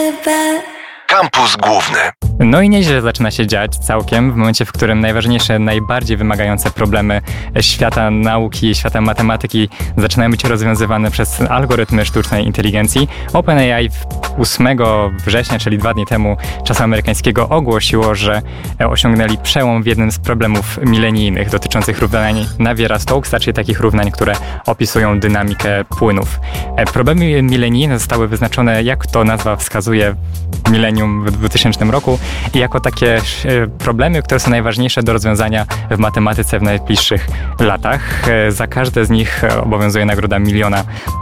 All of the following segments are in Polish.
Kampus Główny. No i nieźle zaczyna się dziać całkiem w momencie, w którym najważniejsze, najbardziej wymagające problemy świata nauki, świata matematyki zaczynają być rozwiązywane przez algorytmy sztucznej inteligencji. OpenAI 8 września, czyli 2 dni temu czasu amerykańskiego, ogłosiło, że osiągnęli przełom w jednym z problemów milenijnych dotyczących równań Naviera-Stokesa, czyli takich równań, które opisują dynamikę płynów. Problemy milenijne zostały wyznaczone, jak to nazwa wskazuje, milenium w 2000 roku i jako takie problemy, które są najważniejsze do rozwiązania w matematyce w najbliższych latach. Za każde z nich obowiązuje nagroda $1 miliona,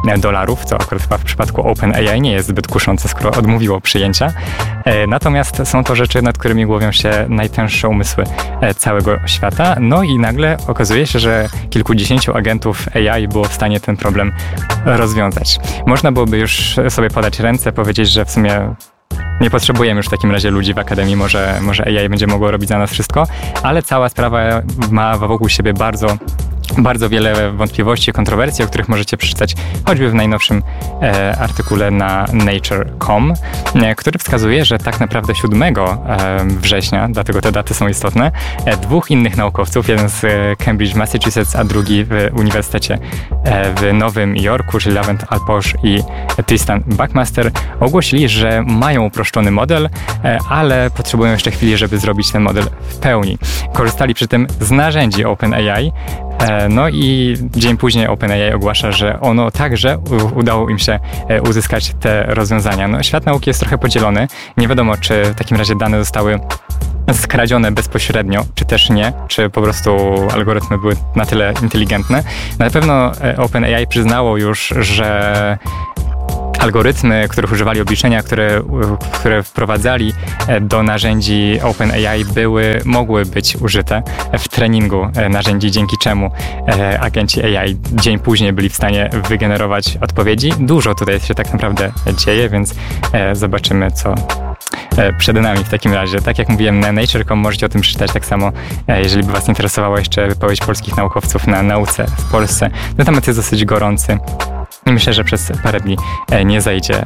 co akurat chyba w przypadku OpenAI nie jest zbyt kuszące, skoro odmówiło przyjęcia. Natomiast są to rzeczy, nad którymi głowią się najtęższe umysły całego świata. No i nagle okazuje się, że kilkudziesięciu agentów AI było w stanie ten problem rozwiązać. Można byłoby już sobie podać ręce, powiedzieć, że w sumie nie potrzebujemy już w takim razie ludzi w akademii, może AI będzie mogło robić za nas wszystko, ale cała sprawa ma wokół siebie bardzo wiele wątpliwości i kontrowersji, o których możecie przeczytać choćby w najnowszym artykule na Nature.com, który wskazuje, że tak naprawdę 7 września, dlatego te daty są istotne, 2 innych naukowców, jeden z Cambridge, Massachusetts, a drugi w Uniwersytecie w Nowym Jorku, czyli Lavent Alposh i Tristan Buckmaster, ogłosili, że mają uproszczony model, ale potrzebują jeszcze chwili, żeby zrobić ten model w pełni. Korzystali przy tym z narzędzi OpenAI, no i dzień później OpenAI ogłasza, że ono także udało im się uzyskać te rozwiązania. No, świat nauki jest trochę podzielony. Nie wiadomo, czy w takim razie dane zostały skradzione bezpośrednio, czy też nie, czy po prostu algorytmy były na tyle inteligentne. Na pewno OpenAI przyznało już, że algorytmy, których używali, obliczenia, które wprowadzali do narzędzi OpenAI mogły być użyte w treningu narzędzi, dzięki czemu agenci AI dzień później byli w stanie wygenerować odpowiedzi. Dużo tutaj się tak naprawdę dzieje, więc zobaczymy, co przed nami w takim razie. Tak jak mówiłem, na Nature.com możecie o tym przeczytać, tak samo jeżeli by was interesowała jeszcze wypowiedź polskich naukowców na nauce w Polsce. Ten temat jest dosyć gorący i myślę, że przez parę dni nie zejdzie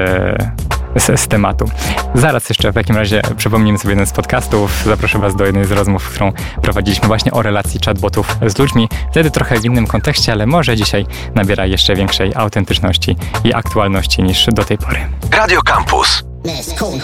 z tematu. Zaraz jeszcze w takim razie przypomnimy sobie jeden z podcastów. Zaproszę was do jednej z rozmów, którą prowadziliśmy właśnie o relacji chatbotów z ludźmi. Wtedy trochę w innym kontekście, ale może dzisiaj nabiera jeszcze większej autentyczności i aktualności niż do tej pory. Radio Campus.